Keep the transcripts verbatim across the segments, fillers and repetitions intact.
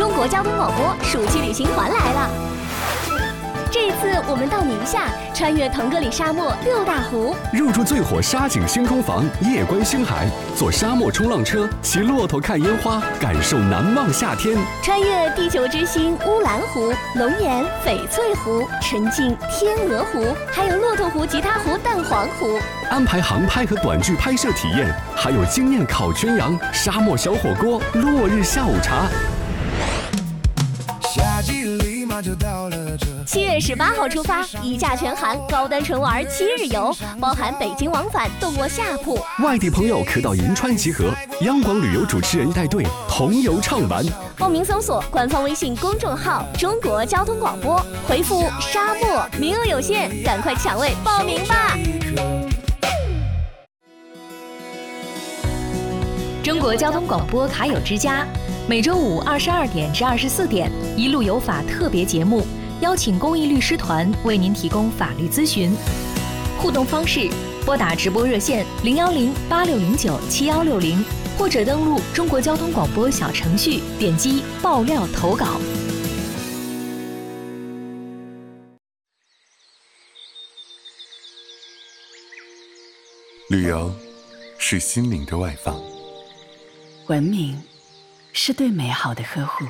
中国交通广播暑期旅行团来了。这一次我们到宁夏，穿越腾格里沙漠六大湖， 入住最火沙景星空房，夜观星海，坐沙漠冲浪车，骑骆驼看烟花，感受难忘夏天。 穿越地球之星乌兰湖、龙岩翡翠湖、沉浸天鹅湖，还有骆驼湖、吉他湖、蛋黄湖。 安排航拍和短剧拍摄体验，还有经验烤全羊、沙漠小火锅、落日下午茶。 夏季立马就到了这。 七月十八号出发，一价全含高端纯玩七日游，包含北京往返动卧下铺。 外地朋友可到银川集合，央广旅游主持人带队同游畅玩。 报名搜索官方微信公众号“中国交通广播”，回复“沙漠”，名额有限，赶快抢位报名吧！ 中国交通广播卡友之家，每周五二十二点至二十四点，一路有法特别节目，邀请公益律师团为您提供法律咨询。互动方式：拨打直播热线零幺零八六零九七幺六零，或者登录中国交通广播小程序，点击爆料投稿。 旅游是心灵的外放， 文明是对美好的呵护，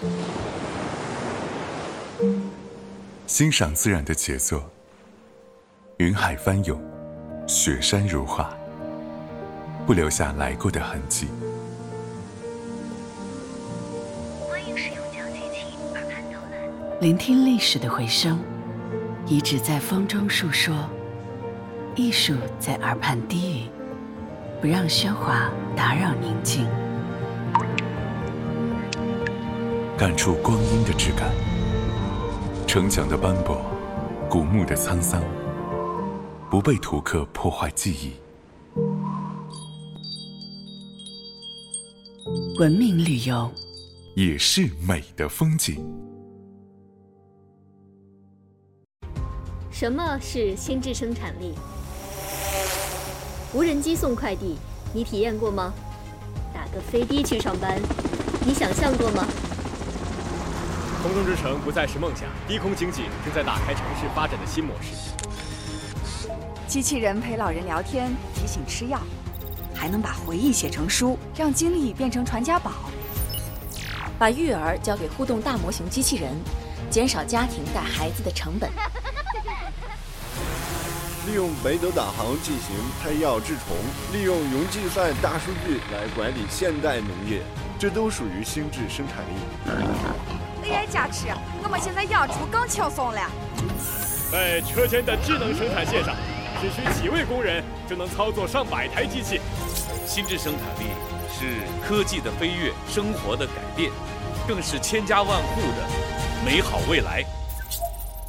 欣赏自然的杰作，云海翻涌，雪山如画，不留下来过的痕迹。 欢迎使用讲机器耳畔导览， 聆听历史的回声，遗址在风中述说，艺术在耳畔低语，不让喧哗打扰宁静。 感触光阴的质感，城墙的斑驳，古墓的沧桑，不被图刻破坏记忆。 文明旅游也是美的风景。 什么是心智生产力？无人机送快递，你体验过吗？打个飞的去上班，你想象过吗？ 空中之城不再是梦想，低空经济正在打开城市发展的新模式。 机器人陪老人聊天，提醒吃药，还能把回忆写成书，让经历变成传家宝。 把育儿交给互动大模型机器人，减少家庭带孩子的成本。 利用北斗导航进行拍药治虫，利用云计算大数据来管理现代农业，这都属于心智生产力。 A I 加持，我们现在养猪更轻松了。 在车间的智能生产线上，只需几位工人就能操作上百台机器。 心智生产力是科技的飞跃，生活的改变，更是千家万户的美好未来。